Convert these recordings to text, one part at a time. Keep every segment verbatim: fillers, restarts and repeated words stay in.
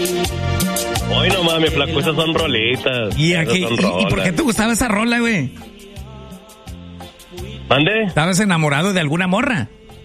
Hoy no mames, flaco, esas son rolitas. ¿Y, aquí, son y, ¿Y por qué te gustaba esa rola, güey? ¿Mande? ¿Estabas enamorado de alguna morra?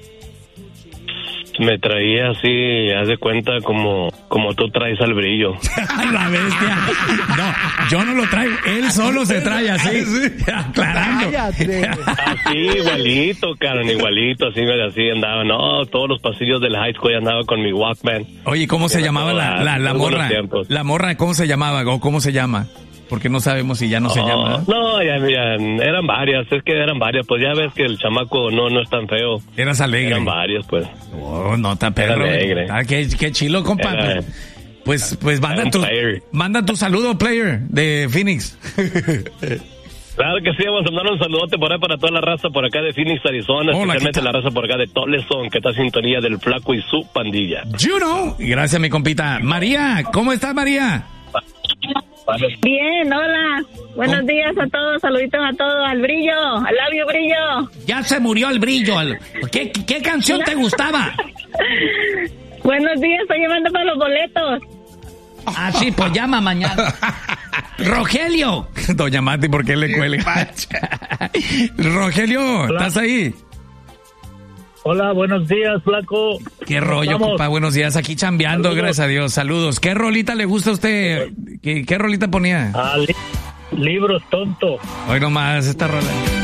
Me traía así, haz de cuenta, como, como tú traes al brillo. La bestia. No, yo no lo traigo. Él solo se trae así. Aclarando. Así, igualito, Karen, igualito. Así, así andaba. No, todos los pasillos del high school andaba con mi Walkman. Oye, ¿cómo se llamaba la, la, la morra? La morra, ¿cómo se llamaba? ¿O cómo se llama? Porque no sabemos si ya no, no se llama. No, ya, ya, eran varias, es que eran varias, pues ya ves que el chamaco no, no es tan feo. Eras alegre. Eran varias, pues. Oh, no, tan perro. Era alegre. Ah, qué, qué chilo, compa. Era, pues, pues manda tu, manda tu saludo, player, de Phoenix. Claro que sí, vamos a mandar un saludote por ahí para toda la raza por acá de Phoenix, Arizona, Hola, especialmente la raza por acá de Toleson, que está en sintonía del Flaco y su pandilla. You know. Gracias, mi compita. María, ¿cómo estás, María? Bien, hola. Buenos ¿Cómo? días a todos, saluditos a todos, al brillo, al labio brillo. Ya se murió el brillo. ¿Qué, qué canción te gustaba? Buenos días, estoy llamando para los boletos. Ah, sí, pues llama mañana. Rogelio. Doña Mati, ¿por qué le cuelga? Rogelio, hola. ¿Estás ahí? Hola, buenos días, flaco. Qué rollo, compa, buenos días. Aquí chambeando, Saludos. Gracias a Dios. Saludos. ¿Qué rolita le gusta a usted? ¿Qué, qué rolita ponía? Ah, li- libros tonto. Hoy nomás esta rola.